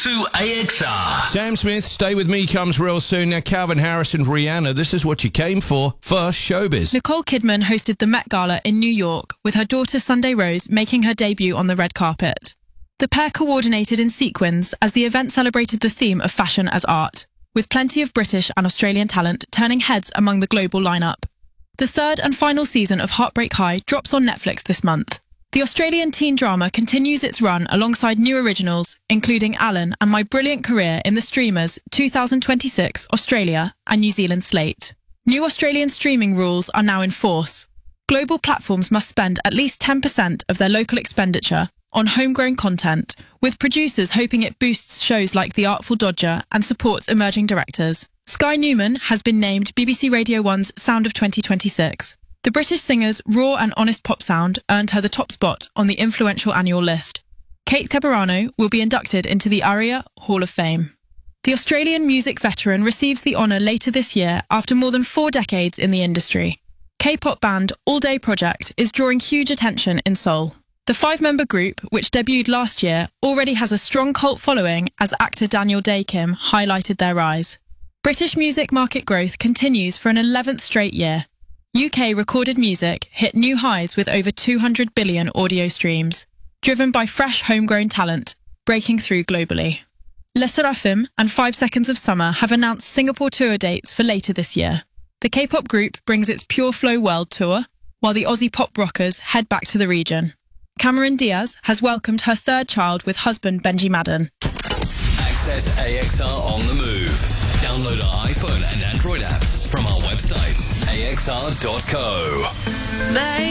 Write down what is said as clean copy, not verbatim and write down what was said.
to AXR. Sam Smith, Stay With Me comes real soon. Now, Calvin Harris and Rihanna, this is what you came for. First, showbiz. Nicole Kidman hosted the Met Gala in New York, with her daughter Sunday Rose making her debut on the red carpet. The pair coordinated in sequins as the event celebrated the theme of fashion as art, with plenty of British and Australian talent turning heads among the global lineup. The third and final season of Heartbreak High drops on Netflix this month. The Australian teen drama continues its run alongside new originals, including Alan and My Brilliant Career in the Streamers 2026 Australia and New Zealand slate. New Australian streaming rules are now in force. Global platforms must spend at least 10% of their local expenditure on homegrown content, with producers hoping it boosts shows like The Artful Dodger and supports emerging directors. Sky Newman has been named BBC Radio 1's Sound of 2026. The British singer's raw and honest pop sound earned her the top spot on the influential annual list. Kate Ceberano will be inducted into the ARIA Hall of Fame. The Australian music veteran receives the honour later this year after more than 4 decades in the industry. K-pop band All Day Project is drawing huge attention in Seoul. The 5-member group, which debuted last year, already has a strong cult following as actor Daniel Day-Kim highlighted their rise. British music market growth continues for an 11th straight year. UK recorded music hit new highs with over 200 billion audio streams, driven by fresh homegrown talent, breaking through globally. Les Seraphim and 5 Seconds of Summer have announced Singapore tour dates for later this year. The K-pop group brings its Pure Flow World Tour, while the Aussie pop rockers head back to the region. Cameron Diaz has welcomed her 3rd child with husband Benji Madden. Access AXR on the move. Download our iPhone and Android apps from our website, axr.co.